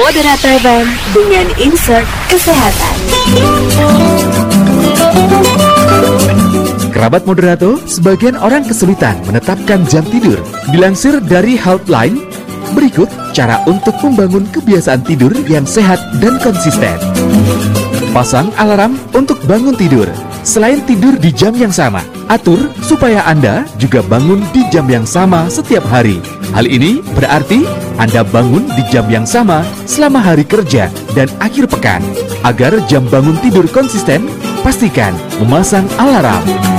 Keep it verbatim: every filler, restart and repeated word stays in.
Moderator Band dengan insert kesehatan. Kerabat moderator, sebagian orang kesulitan menetapkan jam tidur. Dilansir dari Healthline, berikut cara untuk membangun kebiasaan tidur yang sehat dan konsisten. Pasang alarm untuk bangun tidur. Selain tidur di jam yang sama, atur supaya Anda juga bangun di jam yang sama setiap hari. Hal ini berarti Anda bangun di jam yang sama selama hari kerja dan akhir pekan. Agar jam bangun tidur konsisten, pastikan memasang alarm.